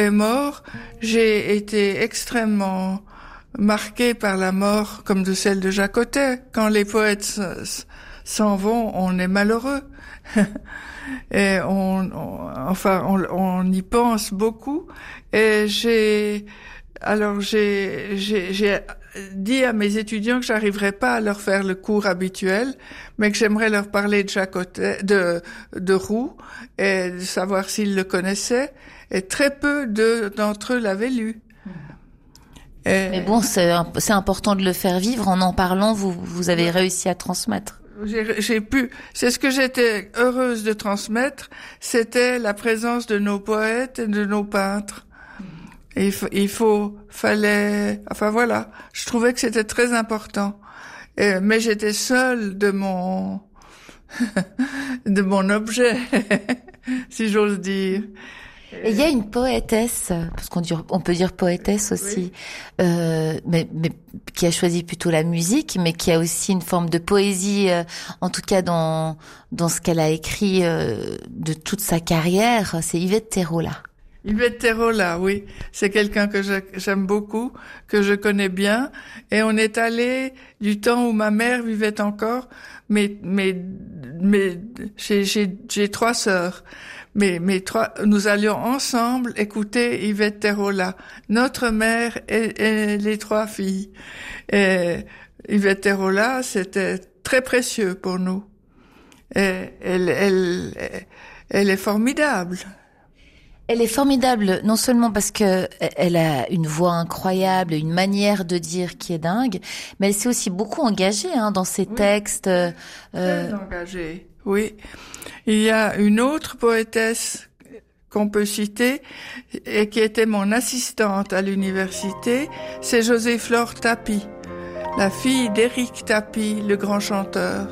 est mort, j'ai été extrêmement marquée par la mort comme de celle de Jacotet. Quand les poètes s'en vont, on est malheureux. Et on y pense beaucoup. Et j'ai dit à mes étudiants que j'arriverais pas à leur faire le cours habituel, mais que j'aimerais leur parler de Jacotet, de Roux, et de savoir s'ils le connaissaient. Et très peu d'entre eux l'avaient lu. Mais bon, c'est important de le faire vivre. En parlant, vous avez réussi à transmettre. C'est ce que j'étais heureuse de transmettre, c'était la présence de nos poètes et de nos peintres. Et enfin voilà, je trouvais que c'était très important. Mais j'étais seule de mon objet, si j'ose dire. Et il y a une poétesse, parce on peut dire poétesse aussi, oui. Mais qui a choisi plutôt la musique, mais qui a aussi une forme de poésie, en tout cas dans ce qu'elle a écrit de toute sa carrière. C'est Yvette Terola. Yvette Terola, oui, c'est quelqu'un que j'aime beaucoup, que je connais bien, et on est allé du temps où ma mère vivait encore, mais j'ai 3 sœurs. Nous allions ensemble écouter Yvette Terola, notre mère et les 3 filles. Et Yvette Terola, c'était très précieux pour nous. Et elle est formidable. Elle est formidable, non seulement parce que elle a une voix incroyable, une manière de dire qui est dingue, mais elle s'est aussi beaucoup engagée dans ses textes. Très engagée, oui. Il y a une autre poétesse qu'on peut citer et qui était mon assistante à l'université, c'est José-Flore Tapie, la fille d'Éric Tapie, le grand chanteur.